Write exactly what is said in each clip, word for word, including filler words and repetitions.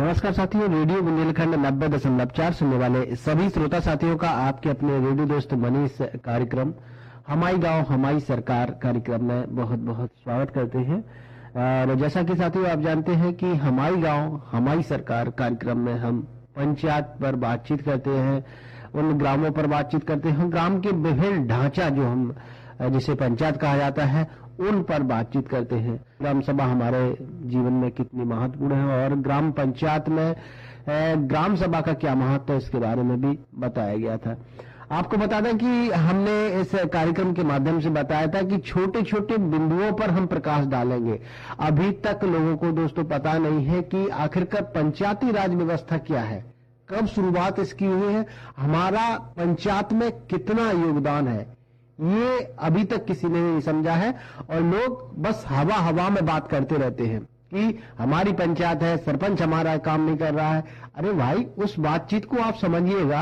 नमस्कार साथियों, रेडियो बुंदेलखंड नब्बे दशमलव चार सुनने वाले सभी श्रोता साथियों का आपके अपने रेडियो दोस्त मनीष कार्यक्रम हमारी गांव हमारी सरकार कार्यक्रम में बहुत बहुत स्वागत करते हैं। और जैसा कि साथियों आप जानते हैं कि हमारी गांव हमारी सरकार कार्यक्रम में हम पंचायत पर बातचीत करते हैं, उन ग्रामों पर बातचीत करते हैं, ग्राम के विभिन्न ढांचा जो हम जिसे पंचायत कहा जाता है उन पर बातचीत करते हैं। ग्राम सभा हमारे जीवन में कितनी महत्वपूर्ण है और ग्राम पंचायत में ग्राम सभा का क्या महत्व है इसके बारे में भी बताया गया था। आपको बता दें कि हमने इस कार्यक्रम के माध्यम से बताया था कि छोटे छोटे बिंदुओं पर हम प्रकाश डालेंगे। अभी तक लोगों को दोस्तों पता नहीं है कि आखिरकार पंचायती राज व्यवस्था क्या है, कब शुरुआत इसकी हुई है, हमारा पंचायत में कितना योगदान है, ये अभी तक किसी ने नहीं समझा है। और लोग बस हवा हवा में बात करते रहते हैं कि हमारी पंचायत है, सरपंच हमारा काम नहीं कर रहा है। अरे भाई, उस बातचीत को आप समझिएगा,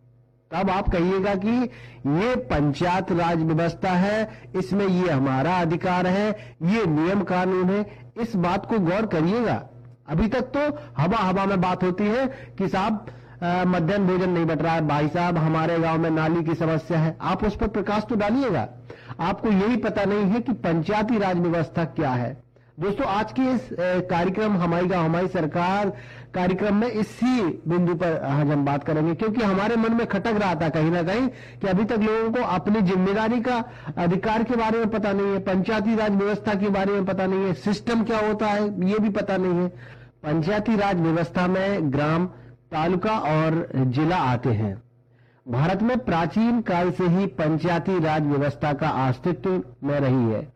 तब आप कहिएगा कि ये पंचायत राज व्यवस्था है, इसमें ये हमारा अधिकार है, ये नियम कानून है, इस बात को गौर करिएगा। अभी तक तो हवा हवा में बात होती है कि साहब मध्याह्न भोजन नहीं बट रहा है, भाई साहब हमारे गांव में नाली की समस्या है। आप उस पर प्रकाश तो डालिएगा। आपको यही पता नहीं है कि पंचायती राज व्यवस्था क्या है। दोस्तों, आज के इस कार्यक्रम हमारी गांव हमारी सरकार कार्यक्रम में इसी बिंदु पर आज हम बात करेंगे, क्योंकि हमारे मन में खटक रहा था कहीं ना कहीं कि अभी तक लोगों को अपनी जिम्मेदारी का अधिकार के बारे में पता नहीं है, पंचायती राज व्यवस्था के बारे में पता नहीं है, सिस्टम क्या होता है ये भी पता नहीं है। पंचायती राज व्यवस्था में ग्राम, तालुका और जिला आते हैं। भारत में प्राचीन काल से ही पंचायती राज व्यवस्था का अस्तित्व में रही है।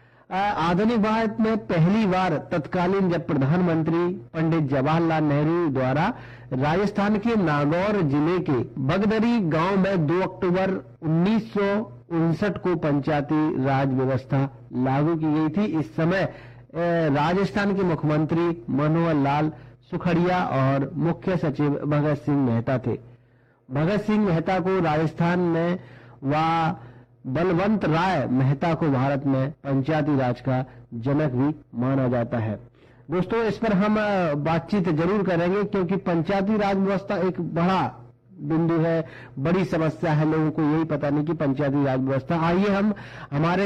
आधुनिक भारत में पहली बार तत्कालीन जब प्रधानमंत्री पंडित जवाहरलाल नेहरू द्वारा राजस्थान के नागौर जिले के बगदरी गांव में दो अक्टूबर उन्नीस सौ उनसठ को पंचायती राज व्यवस्था लागू की गई थी। इस समय राजस्थान के मुख्यमंत्री मनोहर लाल सुखड़िया और मुख्य सचिव भगत सिंह मेहता थे। भगत सिंह मेहता को राजस्थान में व बलवंत राय मेहता को भारत में पंचायती राज का जनक भी माना जाता है। दोस्तों, इस पर हम बातचीत जरूर करेंगे, क्योंकि पंचायती राज व्यवस्था एक बड़ा बिंदु है, बड़ी समस्या है, लोगों को यही पता नहीं कि पंचायती राज व्यवस्था। आइए हम हमारे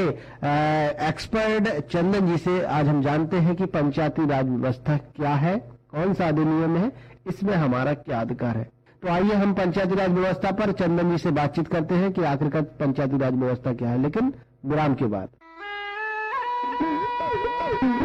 एक्सपर्ट चंदन जी से आज हम जानते हैं कि पंचायती राज व्यवस्था क्या है, कौन सा अधिनियम है, इसमें हमारा क्या अधिकार है। तो आइए हम पंचायती राज व्यवस्था पर चंदन जी से बातचीत करते हैं कि आखिरकार पंचायती राज व्यवस्था क्या है, लेकिन विराम के बाद।